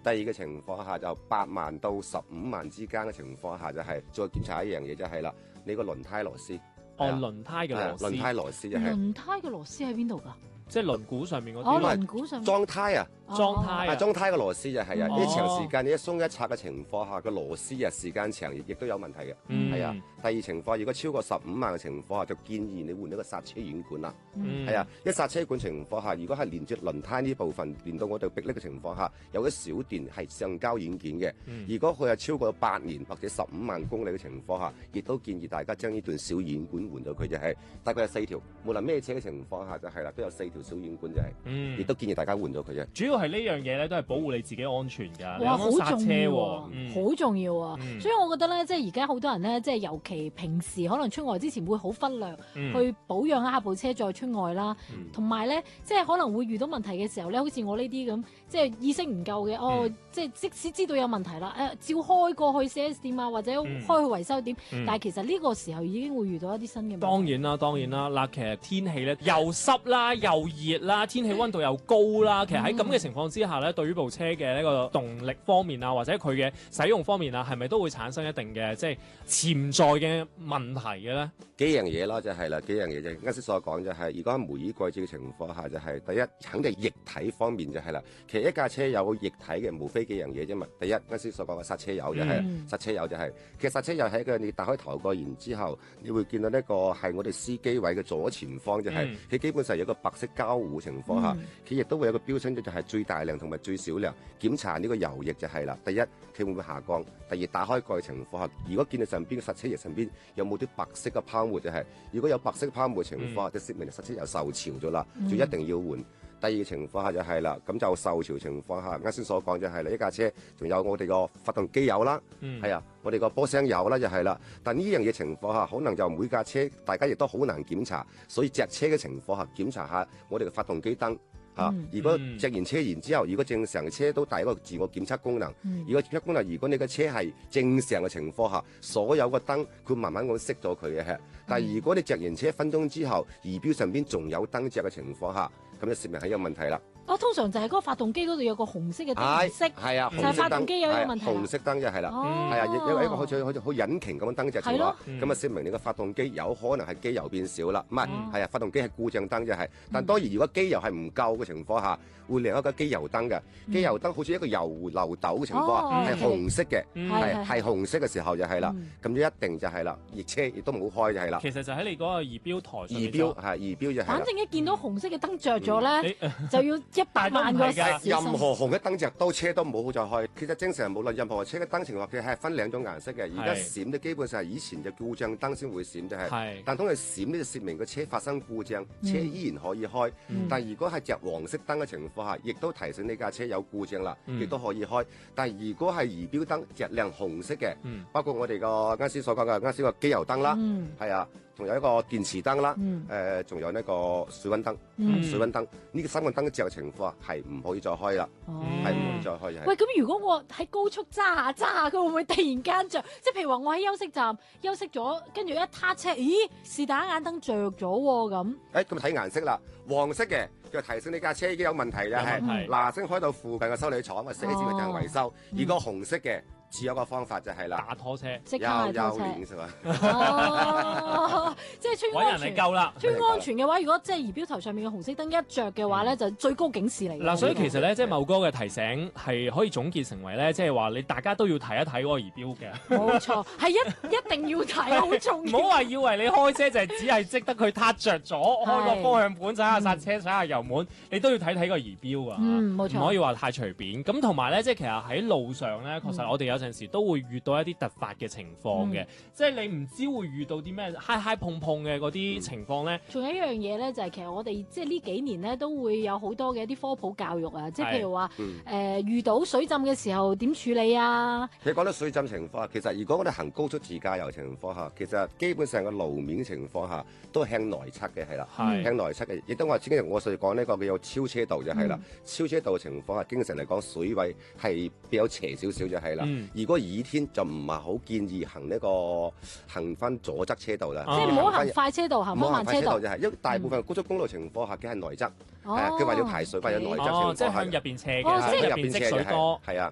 第二個情況下就8萬到15萬之間嘅情況下就係再檢查一樣嘢就係啦，你個輪胎螺絲。 輪胎嘅螺絲。 輪胎螺絲就係。 輪胎嘅螺絲喺邊度㗎？ 即係輪毂上面嗰啲。 輪毂上面。 裝胎啊！裝胎嘅螺絲就係啊，呢長時間你一鬆一拆嘅情況下，個螺絲啊時間長亦都有問題嘅。係啊，第二情況，如果超過15萬嘅情況下，就建議你換一個剎車軟管啦。係啊，一剎車管情況下，如果係連接輪胎呢部分連到我哋迫力嘅情況下，有一小段係橡膠軟件嘅。如果佢係超過8年或者15萬公里嘅情況下，亦都建議大家將呢段小軟管換咗佢，就係大概有4條，無論咩車嘅情況下就係啦，都有4條小軟管就係。亦都建議大家換咗佢啫。 主要係呢樣嘢咧，都係保護你自己安全㗎。 哇，好重要喎， 好重要啊！所以我覺得咧，即係而家好多人咧，即係尤其平時可能出外之前會好忽略去保養一下部車再出外啦。同埋咧，即係可能會遇到問題嘅時候咧，好似我呢啲咁，即係意識唔夠嘅，即係即使知道有問題啦，照開過去 4S 店啊，或者開去維修店，但係其實呢個時候已經會遇到一啲新嘅問題。當然啦，嗱，其實天氣咧又濕啦，又熱啦，天氣溫度又高啦，其實喺咁嘅情況之下咧，對於部車嘅呢個動力方面啊，或者佢嘅使用方面啊，係咪都會產生一定嘅即係潛在嘅問題嘅咧？ 幾樣嘢啦，就係啦，幾樣嘢就啱先所講就係，如果喺梅雨季節嘅情況下，就係第一肯定液體方面就係啦。其實一架車有液體嘅，無非幾樣嘢啫嘛。第一啱先所講嘅剎車油就係剎車油就係，其實剎車油喺個你打開頭蓋然之後，你會見到呢個係我哋司機位嘅左前方就係，佢基本上有一個白色膠糊情況下，佢亦都會有個標籤就係最大量同埋最少量。檢查呢個油液就係啦，第一佢會唔會下降？第二打開蓋嘅情況下，如果見到上邊嘅剎車液上邊有冇啲白色嘅泡沫就係，如果有白色泡沫情況下，就説明剎車油受潮咗啦，就一定要換。第二個情況下就係啦，咁就受潮情況下，啱先所講就係啦，一架車仲有我哋個發動機油啦，係啊，我哋個波箱油啦就係啦。但呢樣嘢情況下，可能就每架車大家亦都好難檢查，所以隻車嘅情況下檢查下我哋嘅發動機燈。如果隻完車然之後，如果正常嘅車都帶一個自我檢測功能。如果檢測功能，如果你嘅車係正常嘅情況下，所有個燈佢慢慢咁熄咗佢嘅。但係如果你着完車1分鐘之後，儀表上邊仲有燈着嘅情況下，咁就説明係有問題啦。 通常就係嗰個發動機嗰度有個紅色嘅燈色， 係啊， 就係發動機有問題。 紅色燈就係啦，係啊，有一個好似引擎咁樣燈隻嘅話，咁啊説明你個發動機有可能係機油變少啦。唔係，係啊，發動機係故障燈就係。但當然如果機油係唔夠嘅情況下，會另一個機油燈嘅。機油燈好似一個油漏斗嘅情況，係紅色嘅，係紅色嘅時候就係啦。咁就一定就係啦，熱車亦都唔好開就係啦。 其實就喺你嗰個儀表台上面。 儀表就係。 反正一見到紅色嘅燈着咗咧，就要100萬個任何紅嘅燈着車都唔好再開。其實正常無論任何車嘅燈情況，佢係分2種顏色嘅。而家閃嘅基本上係以前嘅故障燈先會閃就係。但當佢閃呢，就説明個車發生故障，車依然可以開。但如果係着黃色燈嘅情況下，亦都提醒你架車有故障啦，亦都可以開。但係如果係儀表燈着亮紅色嘅，包括我哋個啱先所講嘅啱先個機油燈啦，係啊。仲有一個電池燈啦，仲有呢個水溫燈，水溫燈呢個3個燈着嘅情況係唔可以再開啦，係唔可以再開嘅。 喂，咁如果我喺高速揸下，佢會唔會突然間着？即係譬如話我喺休息站休息咗，跟住一撻車，咦，是但眼燈着咗喎咁。 咁睇顏色啦，黃色嘅就提醒你架車已經有問題啦，係嗱聲開到附近嘅修理廠寫字佢進行維修。如果紅色嘅，只有一個方法就係啦， 打拖車， 即刻係拖車，即係出於安全嚟救啦。出於安全嘅話，如果即係儀表台上面嘅紅色燈一着嘅話咧，就最高警示嚟。 嗱，所以其實咧，即係茂哥嘅提醒係可以總結成為咧，即係話你大家都要睇一睇嗰個儀表嘅。 冇錯，係一定要睇，好重要。 唔好話以為你開車就係只係識得佢撻着咗，開個方向盤，踩下剎車，踩下油門，你都要睇睇個儀表啊。 冇錯， 唔可以話太隨便。咁同埋咧，即係其實喺路上咧，確實我哋有陣時都會遇到一啲突發嘅情況嘅，即係你唔知會遇到啲咩嗨嗨碰碰嘅嗰啲情況咧。 仲有一樣嘢咧，就係其實我哋即係呢幾年咧都會有好多嘅一啲科普教育啊，即係譬如話遇到水浸嘅時候點處理啊。 你講到水浸情況，其實如果我哋行高速自駕遊情況下，其實基本上個路面情況下都係向內側嘅，係啦，向內側嘅。亦都我之前我所講呢個叫做超車道就係啦，超車道嘅情況下，經常嚟講水位係比較斜少少就係啦。如果雨天就唔係好建議行翻左側車道啦， 即係唔好行快車道，行慢車道就係，因為大部分高速公路情況下嘅係內側，佢話要排水，或者內側情況下， 即係向入邊斜嘅，即係入邊積水多， 係啊。